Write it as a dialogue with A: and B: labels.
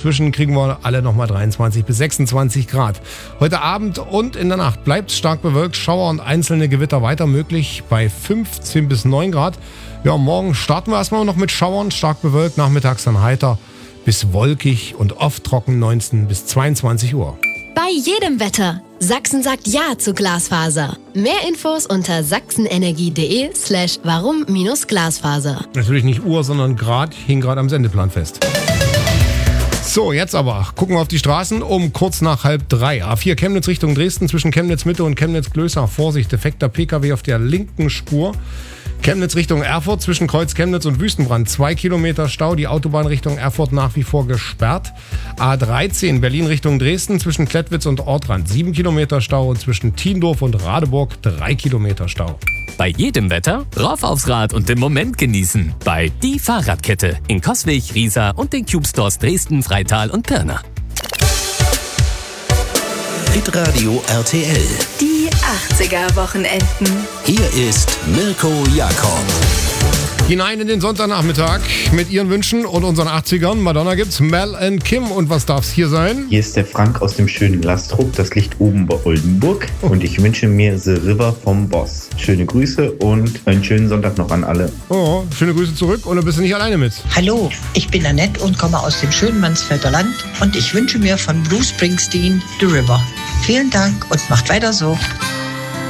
A: dazwischen kriegen wir alle nochmal 23 bis 26 Grad. Heute Abend und in der Nacht bleibt es stark bewölkt, Schauer und einzelne Gewitter weiter möglich bei 15 bis 9 Grad. Ja, morgen starten wir erstmal noch mit Schauern, stark bewölkt, nachmittags dann heiter bis wolkig und oft trocken 19 bis 22 Uhr.
B: Bei jedem Wetter. Sachsen sagt Ja zu Glasfaser. Mehr Infos unter sachsenenergie.de/warum-Glasfaser.
A: Natürlich nicht Uhr, sondern Grad, hing gerade am Sendeplan fest. So, jetzt aber gucken wir auf die Straßen um kurz nach 2:30. A4 Chemnitz Richtung Dresden zwischen Chemnitz Mitte und Chemnitz Klößach. Vorsicht, defekter PKW auf der linken Spur. Chemnitz Richtung Erfurt zwischen Kreuz Chemnitz und Wüstenbrand. 2 Kilometer Stau, die Autobahn Richtung Erfurt nach wie vor gesperrt. A13 Berlin Richtung Dresden zwischen Klettwitz und Ortrand. 7 Kilometer Stau und zwischen Tiendorf und Radeburg 3 Kilometer Stau.
C: Bei jedem Wetter rauf aufs Rad und den Moment genießen. Bei Die Fahrradkette in Coswig, Riesa und den Cube Stores Dresden, Freital und Pirna.
D: Hitradio RTL.
E: Die 80er-Wochenenden.
D: Hier ist Mirko Jakob.
A: Hinein in den Sonntagnachmittag mit ihren Wünschen und unseren 80ern. Madonna gibt's, Mel and Kim. Und was darf's hier sein?
F: Hier ist der Frank aus dem schönen Lastrup. Das liegt oben bei Oldenburg. Und ich wünsche mir The River vom Boss. Schöne Grüße und einen schönen Sonntag noch an alle.
A: Oh, schöne Grüße zurück und du bist nicht alleine mit.
G: Hallo, ich bin Annette und komme aus dem schönen Mansfelder Land. Und ich wünsche mir von Bruce Springsteen The River. Vielen Dank und macht weiter so.